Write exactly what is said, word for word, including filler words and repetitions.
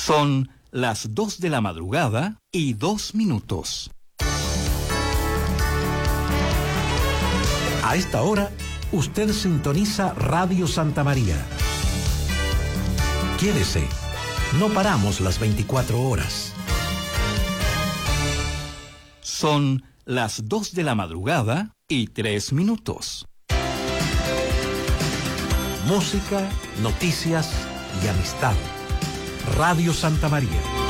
Son las dos de la madrugada y dos minutos. A esta hora, usted sintoniza Radio Santa María. Quédese, no paramos las veinticuatro horas. Son las dos de la madrugada y tres minutos. Música, noticias y amistad. Radio Santa María.